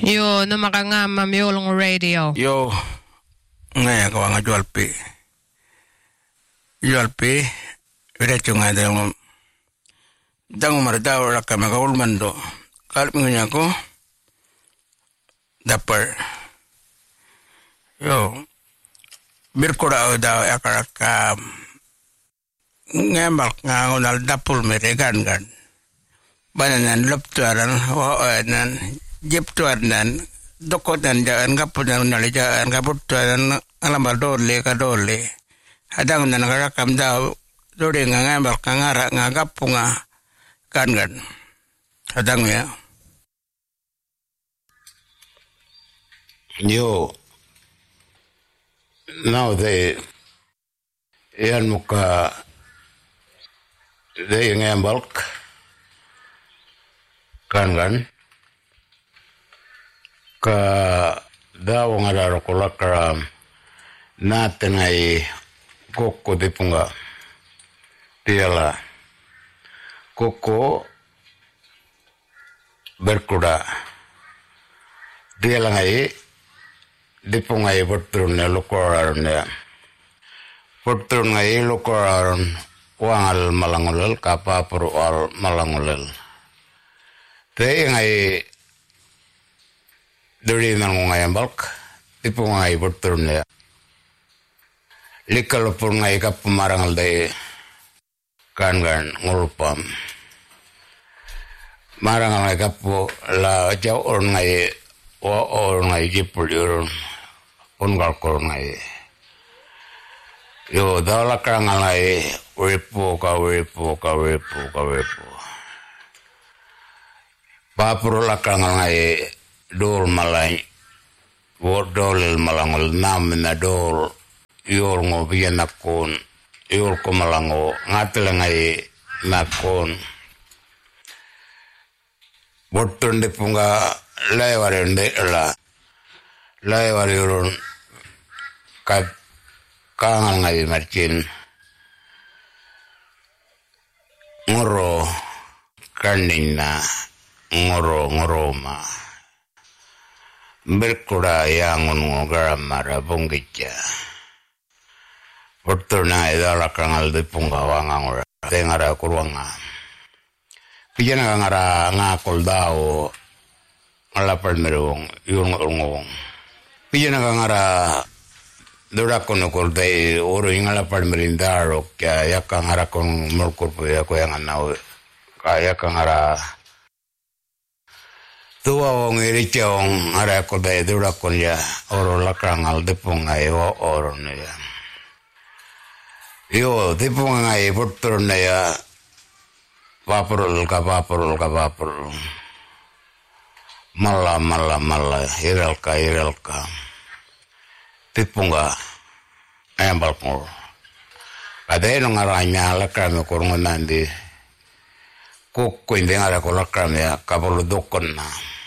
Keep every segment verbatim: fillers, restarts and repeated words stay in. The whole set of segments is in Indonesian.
Yo, no makangama miulong radio. Yo, ngaya ko nga jual pi. Jual pi, ira chunga dang dang marda ora kama ka ulmando. Kal mingunya ko dapper. Yo, birkura da akaraka ngemal nga unal dapul meregan gan. Bananan loptuaran hoanan jeptuaran dokotan jaan kapunan nalija kaputuaran alamal dole ka dole hadang nan karakam daw dole nga ngambal kangara nga kapunga kan gan hadang ya yo now they yan muka they ngambal kan kan ka daw nga daro kulakara natin ay koko di punga tiala koko berkuda tiala ngay di punga ay portron na lukoraron na portron ngay lukoraron wangal malangulal kapapuro al malangulal tayo ngay duri nang ngay balk tipo ngay portron na likal pur ngay kap marangal day kan kan ngulpam marangal ngay kap la jaw or ngay o or ngay jipul yun ungal kor ngay yo dala karangal ngay wipo ka wipo ka wipo ka wipo papuro la karangal ngay dol malay wo dolel malangol nam na dol yor ngo biyan nakon yor ko malango ngatel ngai nakon botton de punga leware nde la leware ron ka kangal ngai marcin ngoro kanina ngoro ngoroma berkuda yang ngogara mara bonggica portona idala kangal de punga wangangora tengara kurwanga pijana ngara ngakol dao ala palmerong yung ngong pijana ngara dura kono kol dai oro ingala palmerindaro kya yakangara kon mulkur ya ko yang anau kaya kangara tua wong iri chong ara ko dai dura kon ya oro lakangal de punga yo oro ne ya yo de punga e portron ne ya vaporul ka vaporul ka vaporul mala mala mala iral ka iral ka de punga embal ko ade no ngaranya lakame ko ngonandi ko ko inde ara ko lakame ya kabolo dokon na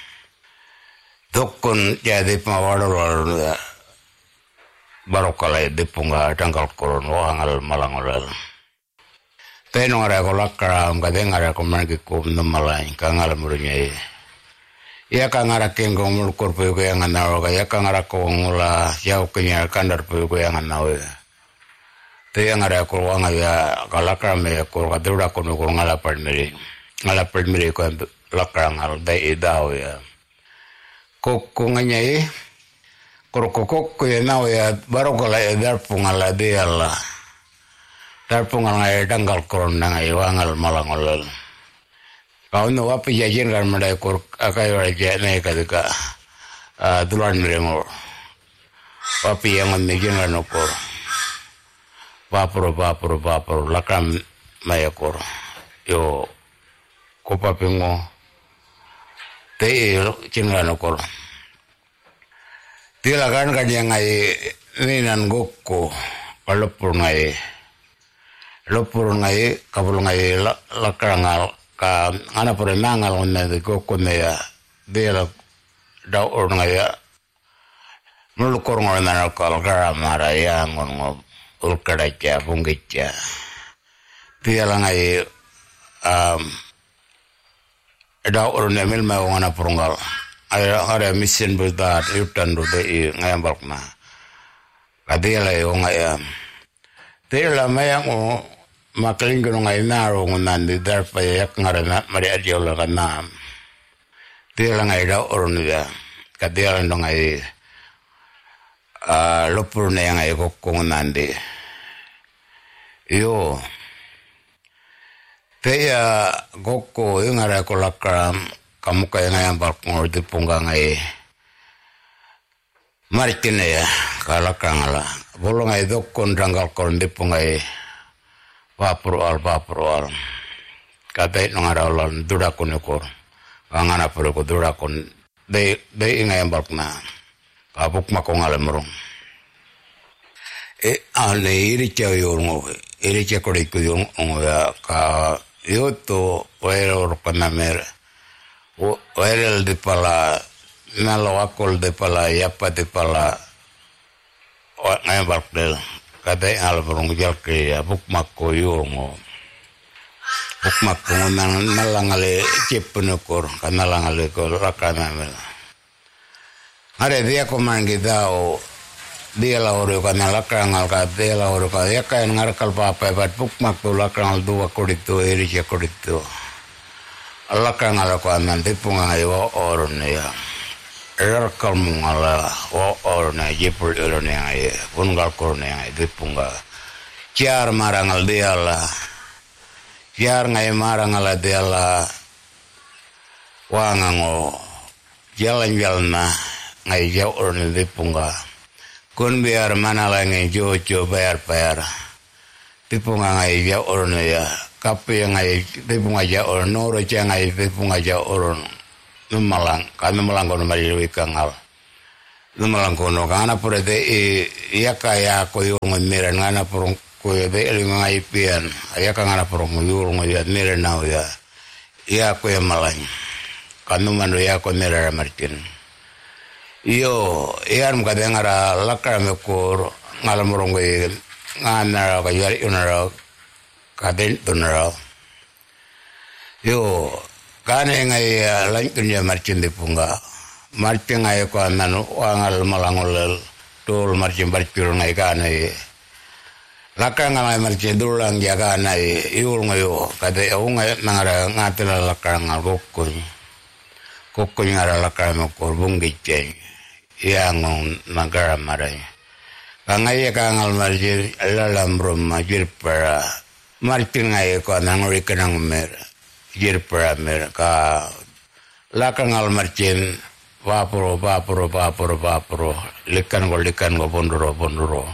dokon jadi pawaro barokala de punga tanggal koron wangal malangol teno ara ko lakara ngade ngara ko mangi ko namalai kangal murnya ya kangara kengo mul korpo ko yang nawo ya kangara ko ngula yau kenya kandar po ko yang nawo te yang ara ko wangal ya kalakara me ko kadura ko ko ngala parmeri ngala parmeri ko lakara ngal dai daw ya koko nganyai koko koko ya nao ya baru kalau ya darpung ala dia lah darpung ala ya tanggal koron nang ayo angal malangol kau no apa jajan kan mendai kor akai raja naik kadika tulan merengor papi yang menjadi kan okor papro papro papro lakam mayakor yo ko papi ngo te cingran okor tilakan kan yang ngai ninan gokko kalopur ngai lopur ngai kabul ngai lakrangal ka ana pore nangal onna de gokko ne ya de la da or ngai ya mulu kor ngai na kal gara mara ya ngon ulkada cha bungicha tiala ngai um da or ne mel ma wana purungal ada ada mesin berdat yutan do de ngayam balkna kadela yo ngayam tela mayang o makaling ko ngay naro ngunan di dar pa yak ngarana mari adiola kana tela ngay da oron ya kadela ndo ngay a lopur ne ngay ko ngunan di yo Teya goko yung ara ko lakram kamu kaya ngayang balkong di pungga ngay maritin ya kalakang ala bolong ay dokon ranggal kon di pungay paprual paprual katay nung araw durakon ko kangana puro ko durakon de de ngayang balk na kapuk makong alamrong e ane iri chaw yung iri chaw ko yung ya ka Yoto waero panamer waerel de pala nalawakol de pala yapa de pala ngayang del kadai al burung jalke ya bukmak ko yungo bukmak ko nang nalangale cipunukor kanalangale ko rakana mel are dia ko mangi dao dia la oro kana lakrangal ka dia la oro ka ya kain ngarkal papa bat bukmak to lakrangal dua kodito eri ya kodito lakrangal ko anan tipunga yo oro ne ya erkal mungala o oro ne jepur oro ne ay pungal ko ne ay tipunga ciar marangal dia la ciar ngai marangal dia la wangango jalan-jalan na ngai jauh oro ne tipunga kun biar mana lagi jojo bayar bayar tipu ngai ya orang ya kape ngai tipu ngai ya orang noro cang ngai tipu ngai ya orang numalang kami malang kono mari wikangal numalang kono kana pura de iya kaya koyo ngemiran ngana purung koyo de ngai pian iya kana purung yur ngai miran nau ya iya koyo malang kanu manu ya ko merara martin Iyo, iyan mga ngara lakar me kur ngalamurong ko ngana ka yari unara kaden tunara. Yo, kane ngai lain dunia marcin di punga. Marcin ngai ko nanu wangal malangol tul marcin barcur ngai kane. Lakar ngai marcin dulang jaga nai iul ngayo kade ngai nangara ngatela lakar ngagokun. Kokun ngara lakar me kur bunggiceng. Yang negara marai. Kangai kangal marjir lalam rumah jir para martin ngai ko nang rikenang mer jir para mer ka lakangal martin vapuro vapuro vapuro vapuro likan go likan go bondoro bondoro.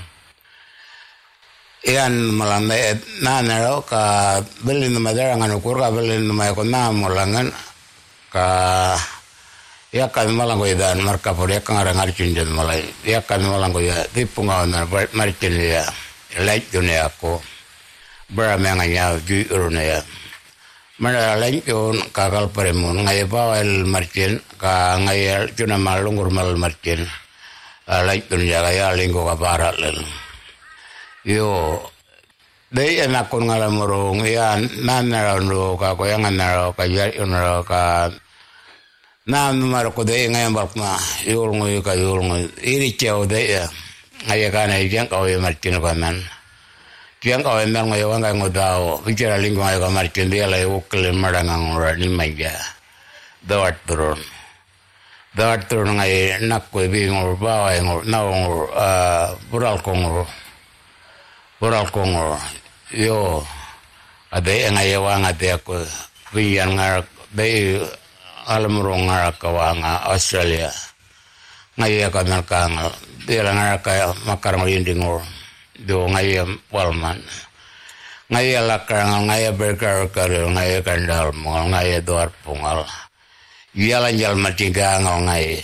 Ian malamai nanaro ka belin madara nganu kurga belin mai ko namulangan ka ya kami malang ko idan marka por ya kangara ngarcin jan malay ya kami malang ko ya tipunga na marcin ya like dunia ko berame nganya ju uruna ya mara lain yon kakal peremun ngai bawel marcin ka ngai tuna malungur mal marcin like dunia kaya lingko ka barat lel yo dei anak kon ngalamurong ya nanaro ka ko yang nanaro ka yari unaro ka na numero ko de ngayang balkna yul ngoy ka yul ngoy iri cheo de ya ngaya kana ijang ka oy martin kanan tiang ka oy mer ngoy wanga ngodao bicara linggo ngay ka martin dia lai ukle marangang ora ni maya dawat turun dawat turun ngay nak ko bi ngor ba ay ngor na ngor bural ko ngor bural ko ngor yo ade ngaya wanga de ko biyan ngar de alam rongar kawanga Australia ngaya kanal kangal dia langar kaya makar ngelindingor do ngaya walman ngaya lakar ngaya berkar karil ngaya kandal mongal ngaya doar pungal jalan jalan macinga ngaya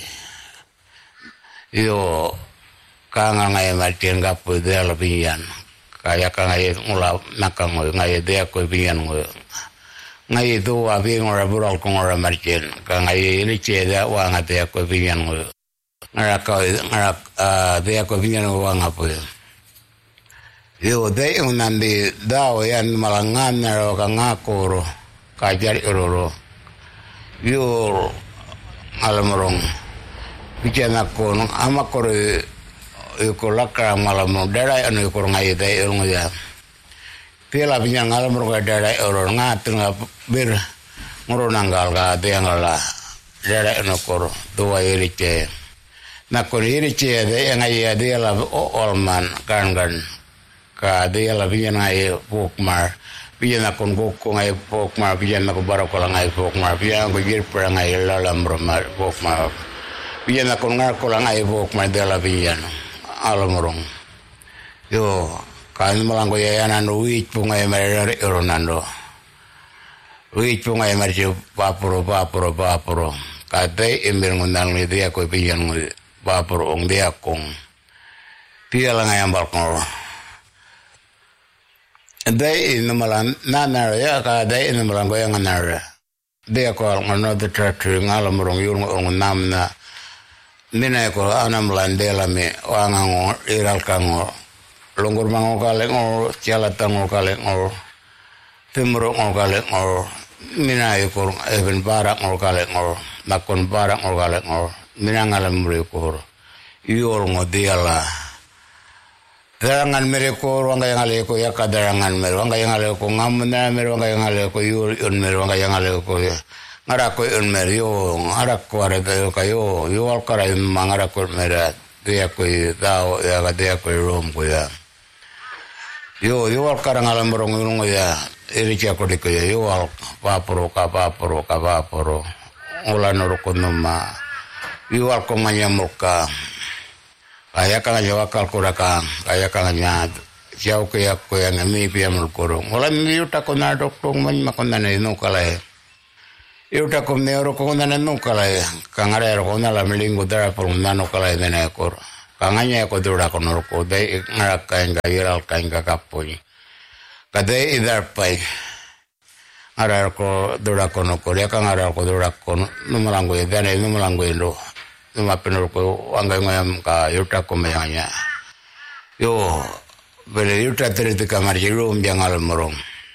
yo kangal ngaya macin gapu dia lebihan kaya ngaya ngula nakang ngaya dia ko bihan ngoy ngai itu abi ngora bural ko ngora marcin ka ngai ini ceda wa ngate ko bingan ngo ngara ka ngara dia ko bingan wa ngapo yo dei unandi dao yan malangan naro ka ngakoro ka jari ororo yo alamorong bicara kon amakore iko lakra malamong darai anu iko ngai dai urung ya pila binyang alamorong darai urung ngatung bir ngurunanggal ga tiangala darai anu kor dua irice nakor irice de ngai ya dia la olman kan kan ka dia la binyang ngai pokmar binyang kon gokko ngai pokmar binyang ko barokola ngai pokmar binyang ko gir per ngai lalam romar pokmar binyang kon ngakol ngai pokmar de la binyang alamorong yo kan malango ya nan uit pungai mere ronando uit pungai mere papuro papuro papuro kate ember ngundang ni dia ko pian papuro ong dia kong dia la ngayam balkon dai in malan nanar ya ka dai in malango yang nanar dia ko ngono de tratu ngalamorong yo ngong namna nina ko anam landela me wangango iral kango longgur mango kalengo ciala tango kalengo timro ngo kalengo nina ko even barak ngo kalengo nakon barak ngo kalengo nina ngalam mereko ior ngo diala darangan mereko wanga yang ale ko ya kadarangan mer wanga yang ale ko ngamna mer wanga yang ale ko ior on mer wanga yang ale ko ngarako un merio ngarako ara de kayo yo al kara mangarako mera dia ko dao ya ga dia ko rom ko ya yo yo al kara ngalam rong rong ya iri cha ko de ko yo al papro ka papro ka papro ola no ko no ma yo al ko manya muka kaya kan ya wakal ko raka kaya kan nya jauh ko ya ko ya ngami pia mul ko ola mi uta ko na doktong man makona ne no kala Iuta kom neuro ko na nanu kala kangare ro na la melingo dara por nanu kala de na kor kanganya ko dura ko no ko de ngara kainga iral kainga kapoi kade idar pai ara ko dura ko no ko ya kangara ko dura ko no malango de na no malango ndo no mapenor ko anga ngam ka iuta ko me anya yo bele iuta tere de kamar jiru jangal morong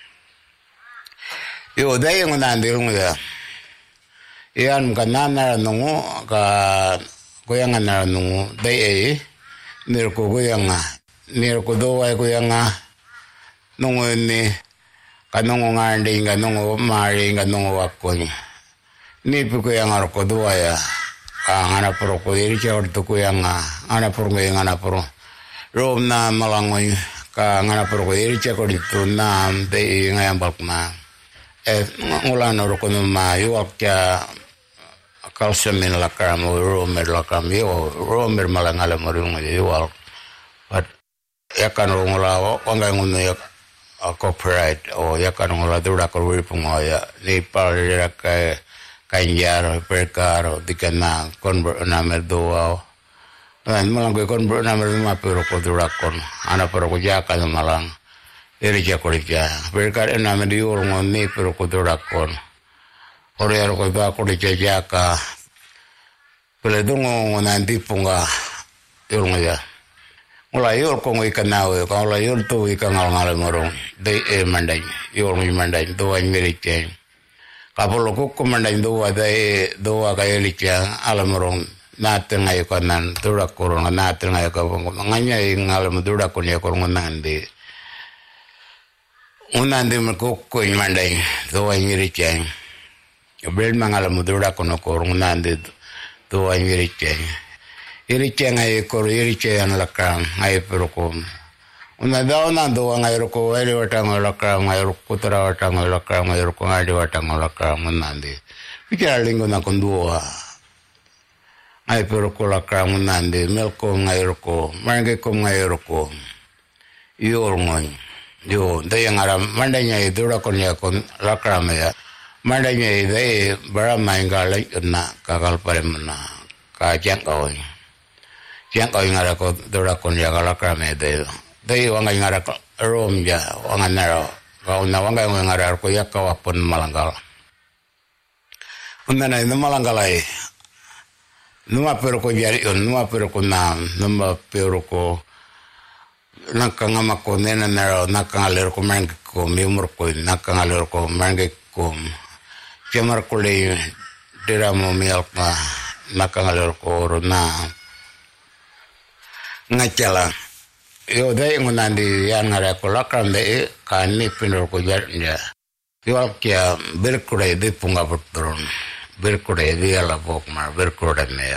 yo dai ngona ndirung ya ian kanana nungu ka goyanga na nungu dai e nir ko goyanga nir ko doa goyanga nungu ni kanungu ngande inga nungu mari inga nungu wakoni ni pu goyanga ko doa ya angana pro ko iri chor to goyanga ana pro goyanga na pro rom na malangoy ka ngana pro ko iri chor to na dai ngayam balkna e ngulano ro ko ma yo akya kalsium in la kram romer la kram yo romer malangala morung yo al but ya kan ngula wanga ngono ya copyright o ya kan ngula dura ko ripung ya ni par ya ka kanjar perkaro dikana convert na merdoa dan malang ko convert na merdoa pero ko dura kon ana pero ko ya kan malang eri ja ko ya perkar na merdio ngoni pero ko dura kon ore ro ko ba ko de ja ka pele dungo nanti punga yorong ya mulai yor ko ngi kanawe ko la yor to i kangal ngal morong de e mandai yor mi mandai do an meri chen ka polo ko ko mandai do wa de do wa ka eli chen ala morong na tenga ko nan dura ko na tenga ko nganya ngal mo dura ko ne ko nandi unande mo ko ko mandai do wa meri chen bel mangala mo dura ko no ko nandi do ay iriche iriche ngai ko iriche an la kram ngai pero ko una da una do ngai ko eri watang la kram ngai ko tara watang la kram ngai ko ngai watang la kram nandi pikir lingo na kondua ngai pero ko la kram nandi mel ko ngai ko mange ko ngai ko yor ngai yo dai ngara mandanya idura ko nya ko la kram ya mandanya ide bara maingala na kakal paremna ka jangkau jangkau ngara ko dora kon ya kala krame de dei wanga ngara rom ja wanga naro ka una wanga ngara ko ya ka wapun malanggal unna na malanggal ai numa pero ko jari on numa pero ko na numa pero ko nakanga mako nena naro nakanga ko mang ko mi umur ko nakanga ko mang ko Jamar kule diramo milk ma nakangalil ko na ngacala yo dai ngunandi yan ngara ko lakram de kani pinor ko jarnya yo kya berkude de punga putron berkude de ala bokmar berkude me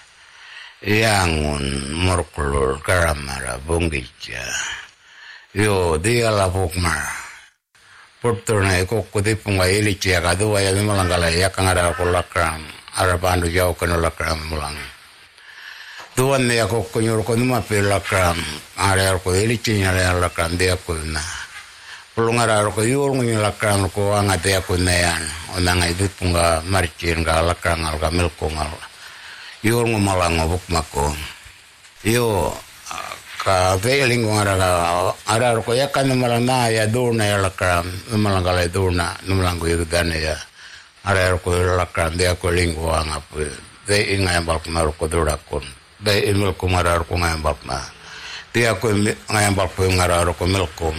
yangun morkulur karamara bungija yo de ala bokmar putron ko ko de punga ili cia ka do ya malangala ya kangara ko lakram ara bandu jauh kono lakram mulang tuan ne ako kunyor ko numa pe lakram ara ko ili cia ara lakram de ko na pulungara ko yul ngi lakram ko anga de ko nean onanga itu punga marcin ga lakram al kamil ko ngal yul ngumalang obuk mako yo ka veling ngara ara ko yakan malana ya durna ya lakram malang kala durna nulang ko yudane ya ara ko lakram de ko lingwa ngapu de inga mbal mar ko durakon de imel ko mara ko ngambal ma dia ko ngambal ko ngara ko melkom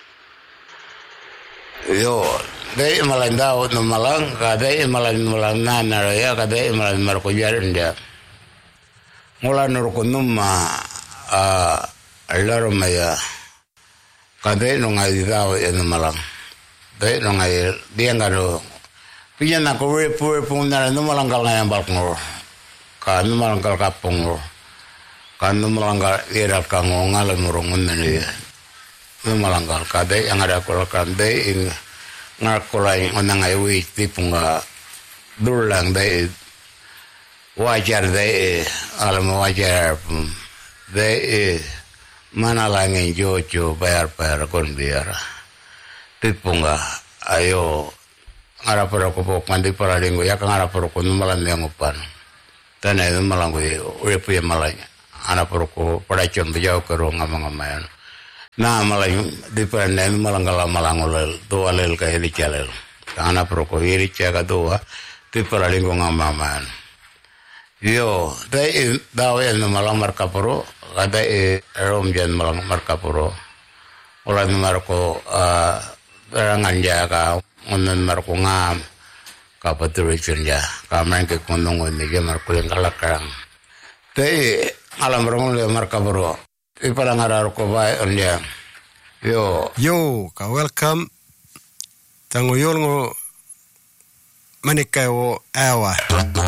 yo de malanda no malang ka de malang malang nana ya ka de malang mar ko jarin dia ngola nur ko numma a alaro maya ka de no ngai dao en malang de no ngai dia ngaro piyana ko re pu pu na no malang kal ngai ambal ko ka no malang kal kapong ka no malang ka ira ka ngongal murungun ni no malang kal ka de yang ada ko ka de in ngakulai onang ai wi tipunga dulang de wajar de alam wajar de mana langin jojo bayar bayar kon biara tipunga ayo ngara poro ko pok mandi para linggo ya ngara poro ko malan yang upan tanai malang ko ure puya malanya ana poro ko pada chon bejau ko ngamang-ngamayan na malay di panen malangala malangol do alel ka heli chalel ana poro ko hiri chaga do ti para linggo ngamaman yo dai dawe no malang marka poro ada e rom jan malang marka poro ola marko a rangan jaga onan marko ngam ka patur cenja ka man ke kondong ni ge marko yang kalakang dai alam rong le marka poro ti para ngarar ko ba onja yo yo ka welcome tango yolngo manika o awa